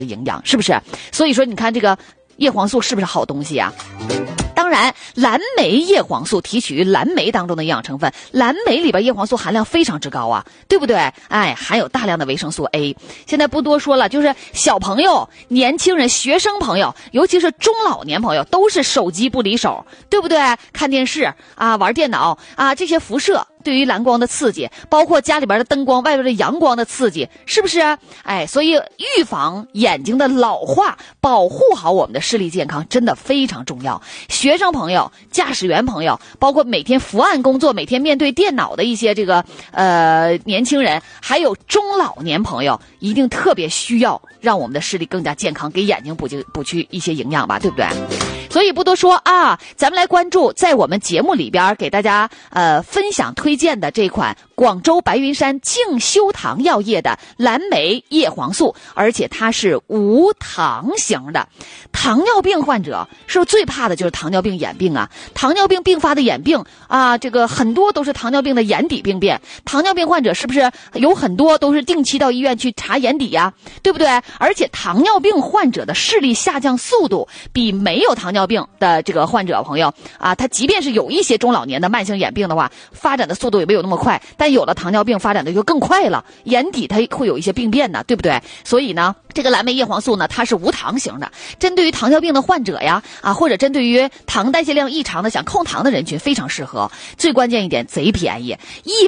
营养，是不是？所以说你看这个叶黄素是不是好东西啊？当然，蓝莓叶黄素提取于蓝莓当中的营养成分，蓝莓里边叶黄素含量非常之高啊，对不对？哎，含有大量的维生素 A。现在不多说了，就是小朋友、年轻人、学生朋友，尤其是中老年朋友，都是手机不离手，对不对？看电视啊，玩电脑啊，这些辐射对于蓝光的刺激，包括家里边的灯光、外边的阳光的刺激，是不是？哎，所以预防眼睛的老化，保护好我们的视力健康，真的非常重要。学生朋友、驾驶员朋友，包括每天伏案工作、每天面对电脑的一些这个年轻人，还有中老年朋友，一定特别需要让我们的视力更加健康，给眼睛补去一些营养吧，对不对？所以不多说啊，咱们来关注在我们节目里边给大家分享推荐的这款广州白云山净修堂药业的蓝莓叶黄素，而且它是无糖型的。糖尿病患者是不是最怕的就是糖尿病眼病啊？糖尿病并发的眼病啊，这个很多都是糖尿病的眼底病变。糖尿病患者是不是有很多都是定期到医院去查眼底呀？对不对？而且糖尿病患者的视力下降速度比没有糖尿病的这个患者朋友啊，他即便是有一些中老年的慢性眼病的话，发展的速度也没有那么快，但有了糖尿病发展的就更快了，眼底它会有一些病变呢，对不对？所以呢，这个蓝莓叶黄素呢，它是无糖型的，针对于糖尿病的患者呀，或者针对于糖代谢量异常的想控糖的人群非常适合。最关键一点，贼便宜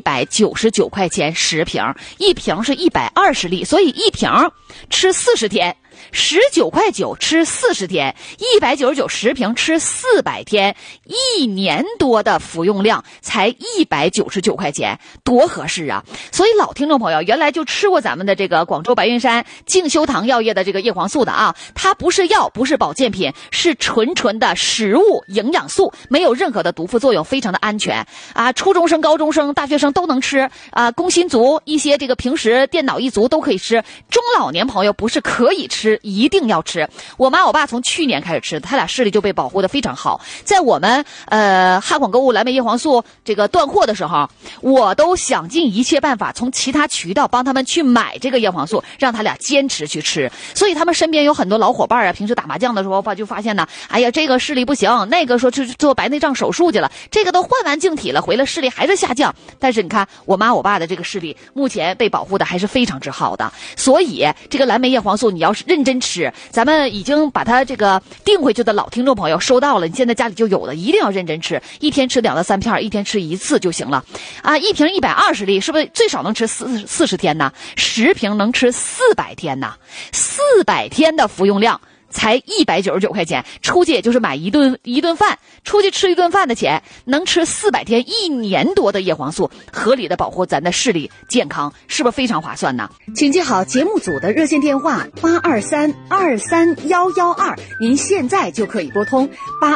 ，199块钱10瓶，一瓶是120粒，所以一瓶吃40天。19.9块吃40天，199 10瓶吃400天，1年多的服用量才199块钱，多合适啊！所以老听众朋友原来就吃过咱们的这个广州白云山净修堂药业的这个叶黄素的啊，它不是药，不是保健品，是纯的食物营养素，没有任何的毒副作用，非常的安全啊！初中生、高中生、大学生都能吃啊，工薪族一些这个平时电脑一族都可以吃，中老年朋友不是可以吃，一定要吃。我妈我爸从去年开始吃，他俩视力就被保护的非常好。在我们哈广购物蓝莓叶黄素这个断货的时候，我都想尽一切办法从其他渠道帮他们去买这个叶黄素，让他俩坚持去吃。所以他们身边有很多老伙伴啊，平时打麻将的时候就发现呢，哎呀，这个视力不行，那个说去做白内障手术去了，这个都换完晶体了，回来视力还是下降。但是你看我妈我爸的这个视力目前被保护的还是非常之好的。所以这个蓝莓叶黄素你要是认真吃，咱们已经把它这个订回去的老听众朋友收到了，你现在家里就有了，一定要认真吃，一天吃2到3片，一天吃1次就行了啊！一瓶120粒，是不是最少能吃40天呢？10瓶能吃400天呢？400天的服用量才199块钱，出去也就是买一顿饭，出去吃一顿饭的钱，能吃400天，1年多的叶黄素，合理的保护咱的视力健康，是不是非常划算呢？请记好节目组的热线电话823-23112，您现在就可以拨通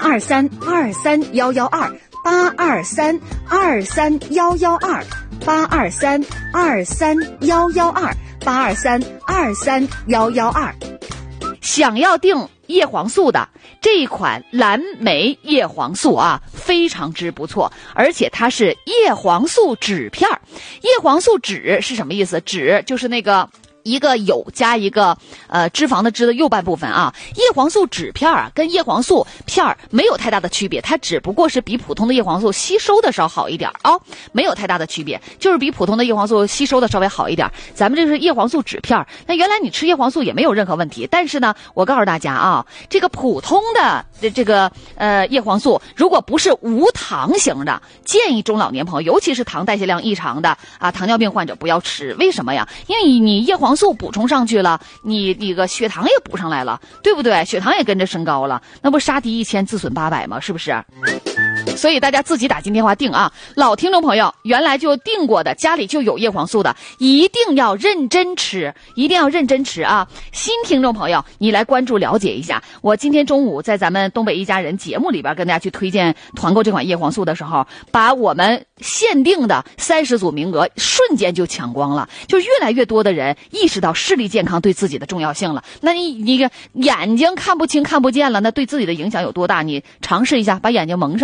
823-23112，823-23112，823-23112，823-23112。想要订叶黄素的这一款蓝莓叶黄素啊，非常之不错，而且它是叶黄素酯片。叶黄素酯是什么意思？酯就是那个一个酉加一个脂肪的脂的右半部分啊。叶黄素酯片啊跟叶黄素片没有太大的区别，它只不过是比普通的叶黄素吸收的稍好一点啊，没有太大的区别，就是比普通的叶黄素吸收的稍微好一点。咱们这是叶黄素酯片，那原来你吃叶黄素也没有任何问题，但是呢，我告诉大家啊，这个普通的这个叶黄素如果不是无糖型的，建议中老年朋友，尤其是糖代谢量异常的啊糖尿病患者不要吃。为什么呀？因为你叶黄素补充上去了，你这个血糖也补上来了，对不对？血糖也跟着升高了，那不杀敌1000自损800吗？是不是？所以大家自己打进电话订啊，老听众朋友原来就订过的，家里就有叶黄素的，一定要认真吃，一定要认真吃啊！新听众朋友，你来关注了解一下。我今天中午在咱们东北一家人节目里边跟大家去推荐团购这款叶黄素的时候，把我们限定的30组名额瞬间就抢光了，就越来越多的人意识到视力健康对自己的重要性了。那你个眼睛看不清看不见了，那对自己的影响有多大？你尝试一下，把眼睛蒙上，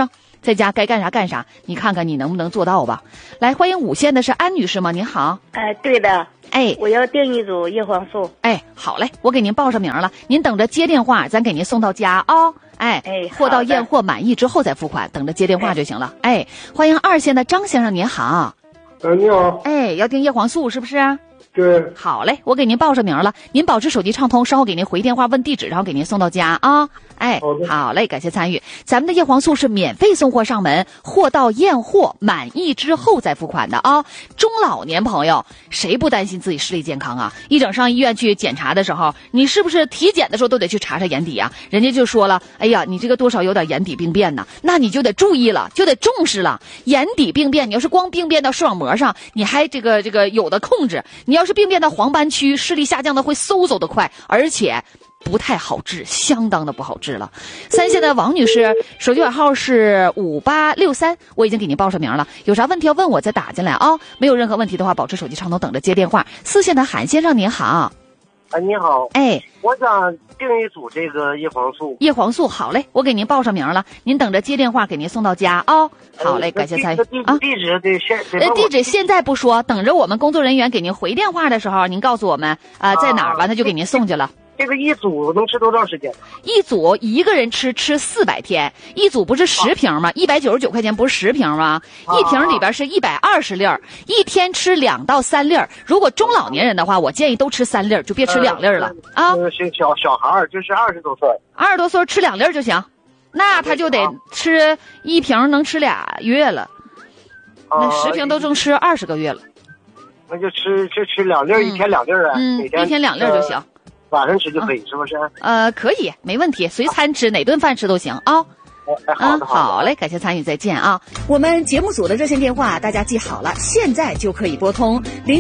在家该干啥干啥，你看看你能不能做到吧。来，欢迎5线的是安女士吗？您好。 对的。 哎， 我要订一组叶黄素。 哎，好嘞，我给您报上名了，您等着接电话，咱给您送到家啊。货到验货满意之后再付款，等着接电话就行了。欢迎2线的张先生，您好。 你好。 要订叶黄素是不是啊？ 对。 好嘞，我给您报上名了，您保持手机畅通，稍后给您回电话问地址，然后给您送到家啊。好嘞，感谢参与。咱们的叶黄素是免费送货上门，货到验货满意之后再付款的啊。中老年朋友谁不担心自己视力健康啊？一整上医院去检查的时候，你是不是体检的时候都得去查查眼底啊？人家就说了，哎呀，你这个多少有点眼底病变呢，那你就得注意了，就得重视了。眼底病变，你要是光病变到视网膜上，你还这个有的控制；你要是病变到黄斑区，视力下降的会嗖的快，而且不太好治，相当的不好治了。3线的王女士，手机尾号是5863，我已经给您报上名了，有啥问题要问我再打进来啊。没有任何问题的话，保持手机畅通，等着接电话。4线的韩先生您好。 你好。我想订一组这个叶黄素。 叶黄素，好嘞，我给您报上名了，您等着接电话，给您送到家啊。好嘞，感谢参与啊。 地址地址现在不说，等着我们工作人员给您回电话的时候，您告诉我们在哪儿，完了就给您送去了。 这个一组能吃多长时间？ 一组一个人吃400天，一组不是10瓶吗？199块钱不是10瓶吗？一瓶里边是120粒儿，一天吃2到3粒儿。如果中老年人的话，我建议都吃3粒儿，就别吃2粒儿了啊。 小孩儿就是20多岁 ，20多岁吃2粒儿就行，那他就得吃一瓶，能吃2月了。那10瓶都正吃20个月了。 那就吃2粒儿，一天2粒儿啊。 一天2粒儿就行。 晚上吃就可以，是不是？ 可以，没问题，随餐吃，哪顿饭吃都行啊。好嘞，感谢参与，再见啊。我们节目组的热线电话大家记好了，现在就可以拨通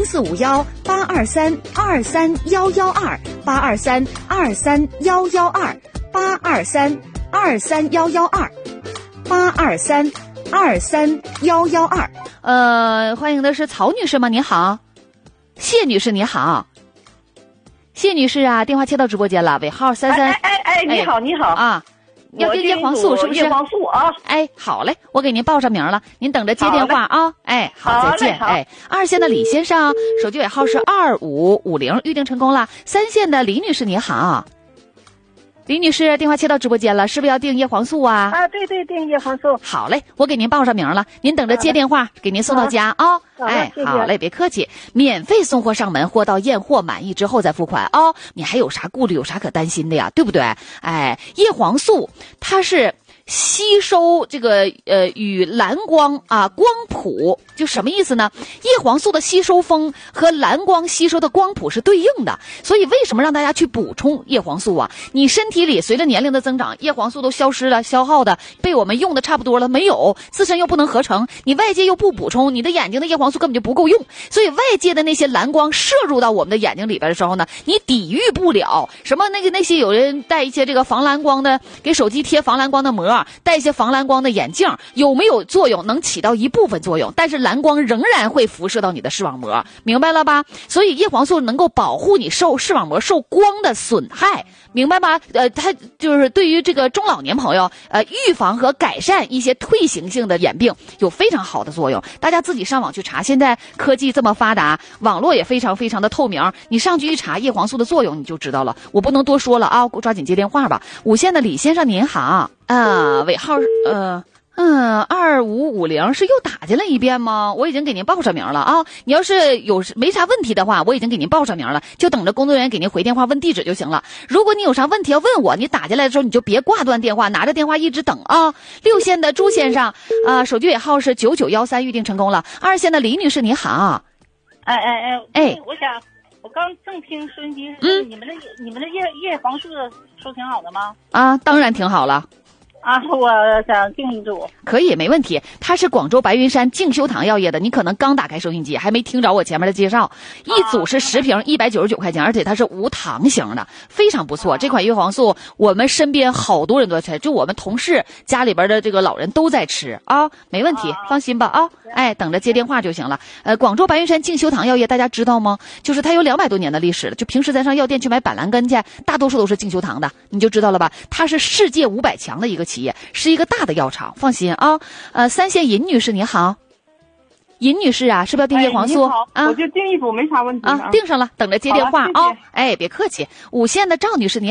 0451823211282323112823231122。欢迎的是曹女士吗？你好。谢女士你好。谢女士啊，电话接到直播间了，尾号33。 你好，你好啊， 要订叶黄素是不是？ 叶黄素啊， 好嘞，我给您报上名了，您等着接电话啊。好，再见。2线的李先生，手机尾号是2550，预定成功了。3线的李女士你好。李女士，电话接到直播间了，是不是要订叶黄素啊？ 对，订叶黄素。 好嘞，我给您报上名了，您等着接电话，给您送到家啊。好嘞，别客气，免费送货上门，货到验货满意之后再付款啊。你还有啥顾虑，有啥可担心的呀？对不对？叶黄素它是吸收这个与蓝光光谱，就什么意思呢？叶黄素的吸收峰和蓝光吸收的光谱是对应的，所以为什么让大家去补充叶黄素啊？你身体里随着年龄的增长，叶黄素都消失了，消耗的被我们用的差不多了，没有，自身又不能合成，你外界又不补充，你的眼睛的叶黄素根本就不够用，所以外界的那些蓝光摄入到我们的眼睛里边的时候呢，你抵御不了。什么那些有人带一些这个防蓝光的，给手机贴防蓝光的膜，戴一些防蓝光的眼镜，有没有作用？能起到一部分作用，但是蓝光仍然会辐射到你的视网膜，明白了吧？所以叶黄素能够保护你视网膜受光的损害，明白吗？它就是对于这个中老年朋友，预防和改善一些退行性的眼病有非常好的作用。大家自己上网去查，现在科技这么发达，网络也非常非常的透明，你上去一查叶黄素的作用你就知道了。我不能多说了啊，抓紧接电话吧。5线的李先生您好。尾号2550，是又打进来一遍吗？我已经给您报上名了啊！你要是没啥问题的话，我已经给您报上名了，就等着工作人员给您回电话问地址就行了。如果你有啥问题要问我，你打进来的时候你就别挂断电话，拿着电话一直等啊。6线的朱先生，手机尾号是9913，预定成功了。2线的李女士你好。 我刚正听收音机，你们的叶黄素收挺好的吗？ 当然挺好了。 我想订一组。 可以，没问题。它是广州白云山静修堂药业的，你可能刚打开收音机，还没听着我前面的介绍。一组是10瓶，199块钱，而且它是无糖型的，非常不错。这款叶黄素我们身边好多人都在吃，就我们同事家里边的这个老人都在吃啊，没问题，放心吧啊。等着接电话就行了。广州白云山静修堂药业大家知道吗？就是它有200多年的历史了，就平时咱上药店去买板蓝根去，大多数都是静修堂的，你就知道了吧？它是世界500强的一个企企业，是一个大的药厂，放心啊。三线尹女士你好。尹女士啊，是不是要订叶黄素啊？ 我就订一组，没啥问题啊，订上了，等着接电话啊。哎，别客气。5线的赵女士你好。